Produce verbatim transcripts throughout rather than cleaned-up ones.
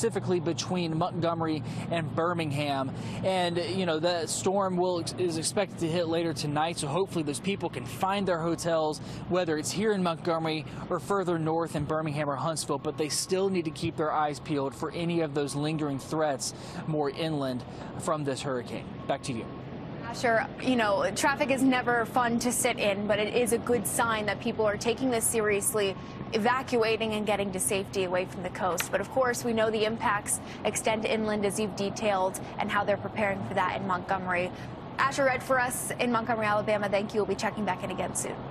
specifically between Montgomery and Birmingham. And, you know, the storm will is expected to hit later tonight, so hopefully those people can find their hotels, whether it's here in Montgomery or further north in Birmingham or Huntsville. But they still need to keep their eyes peeled for any of those lingering threats more inland from this hurricane. Back to you. Sure, you know, traffic is never fun to sit in, but it is a good sign that people are taking this seriously, evacuating and getting to safety away from the coast. But of course, we know the impacts extend inland, as you've detailed, and how they're preparing for that in Montgomery. Asher Red for us in Montgomery, Alabama. Thank you. We'll be checking back in again soon.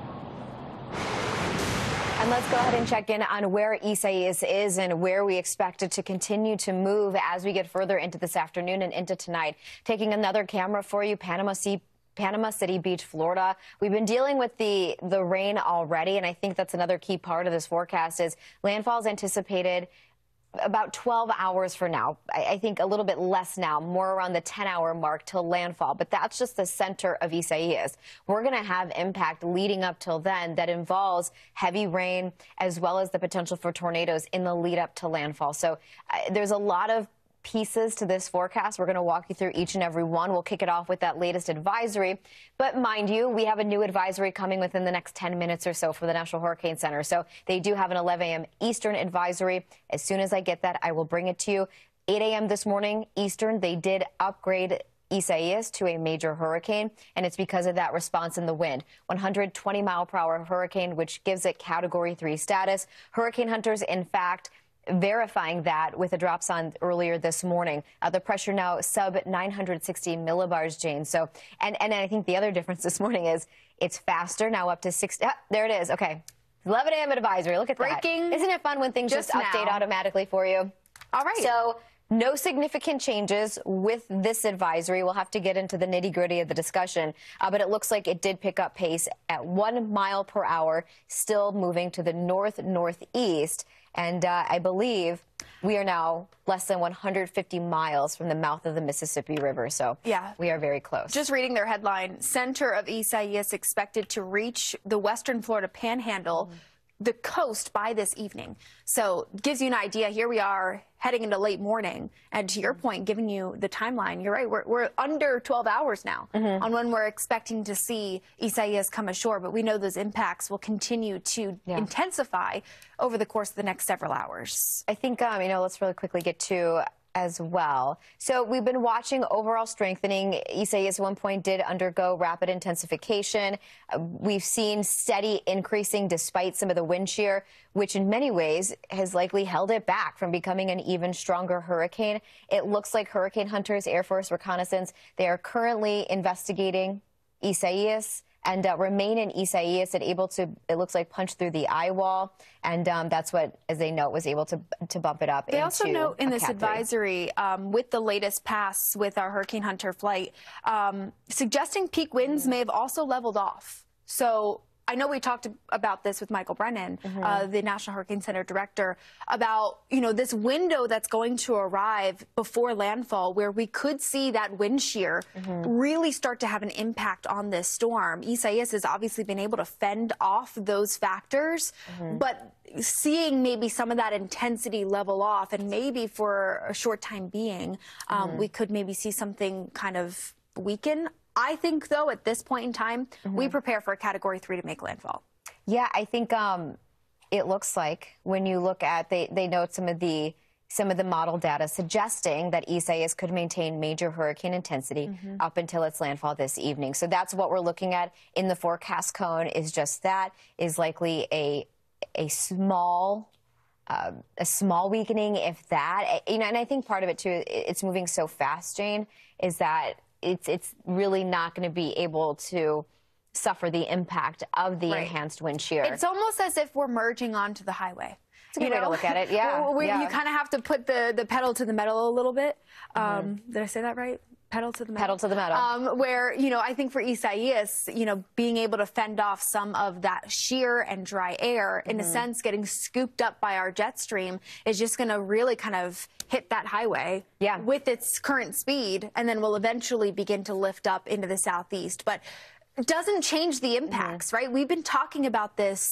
And let's go ahead and check in on where Isaias is and where we expect it to continue to move as we get further into this afternoon and into tonight. Taking another camera for you, Panama City. Panama City Beach, Florida. We've been dealing with the, the rain already, and I think that's another key part of this forecast is landfall is anticipated about twelve hours for now. I, I think a little bit less now, more around the ten hour mark till landfall. But that's just the center of Isaias. We're going to have impact leading up till then that involves heavy rain as well as the potential for tornadoes in the lead up to landfall. So uh, there's a lot of pieces to this forecast. We're going to walk you through each and every one. We'll kick it off with that latest advisory. But mind you, we have a new advisory coming within the next ten minutes or so for the National Hurricane Center. So they do have an eleven a m Eastern advisory. As soon as I get that, I will bring it to you. eight a m this morning Eastern, they did upgrade Isaias to a major hurricane, and it's because of that response in the wind. one hundred twenty mile per hour hurricane, which gives it category three status. Hurricane hunters, in fact, verifying that with a dropsonde earlier this morning. Uh, the pressure now sub nine hundred sixty millibars, Jane. So, and, and I think the other difference this morning is it's faster now up to sixty. Ah, there it is. Okay. eleven a m advisory. Look at Breaking that. Isn't it fun when things just, just update automatically for you? All right. So no significant changes with this advisory. We'll have to get into the nitty gritty of the discussion, uh, but it looks like it did pick up pace at one mile per hour, still moving to the north northeast. And uh, I believe we are now less than one hundred fifty miles from the mouth of the Mississippi River. So yeah, we are very close. Just reading their headline, center of Isaias expected to reach the western Florida panhandle, mm-hmm. the coast by this evening. So gives you an idea. Here we are heading into late morning. And to your point, giving you the timeline, you're right. We're, we're under twelve hours now mm-hmm. on when we're expecting to see Isaias come ashore. But we know those impacts will continue to yeah. intensify over the course of the next several hours. I think, um, you know, let's really quickly get to as well. So we've been watching overall strengthening. Isaias at one point did undergo rapid intensification. Uh, we've seen steady increasing despite some of the wind shear, which in many ways has likely held it back from becoming an even stronger hurricane. It looks like hurricane hunters, Air Force reconnaissance, they are currently investigating Isaias and uh, remain in Isaias and able to, it looks like, punch through the eye wall. And um, that's what, as they note, was able to to bump it up. They also note in this cat three. advisory, um, with the latest pass with our Hurricane Hunter flight, um, suggesting peak winds may have also leveled off. So I know we talked about this with Michael Brennan, mm-hmm. uh, the National Hurricane Center director, about, you know, this window that's going to arrive before landfall where we could see that wind shear mm-hmm. really start to have an impact on this storm. Isaias has obviously been able to fend off those factors, mm-hmm. but seeing maybe some of that intensity level off and maybe for a short time being, um, mm-hmm. we could maybe see something kind of weaken. I think, though, at this point in time, mm-hmm. we prepare for a Category three to make landfall. Yeah, I think um, it looks like when you look at, they, they note some of the some of the model data suggesting that Isaias could maintain major hurricane intensity mm-hmm. up until its landfall this evening. So that's what we're looking at in the forecast cone is just that, is likely a, a small... Uh, a small weakening, if that. You know, and I think part of it, too, it's moving so fast, Jane, is that it's it's really not going to be able to suffer the impact of the right. enhanced wind shear. It's almost as if we're merging onto the highway. It's a good you way know? to look at it, yeah. we, yeah. You kind of have to put the, the pedal to the metal a little bit. Um, mm-hmm. Did I say that right? Pedal to the metal. Pedal to the metal. Um, where, you know, I think for Isaias, you know, being able to fend off some of that sheer and dry air, mm-hmm. in a sense, getting scooped up by our jet stream is just going to really kind of hit that highway yeah. with its current speed, and then will eventually begin to lift up into the southeast. But it doesn't change the impacts, mm-hmm. right? We've been talking about this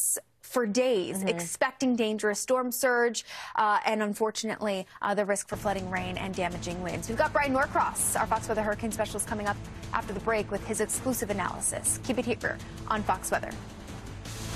for days, mm-hmm. expecting dangerous storm surge uh, and, unfortunately, uh, the risk for flooding rain and damaging winds. We've got Brian Norcross, our Fox Weather hurricane specialist, coming up after the break with his exclusive analysis. Keep it here on Fox Weather.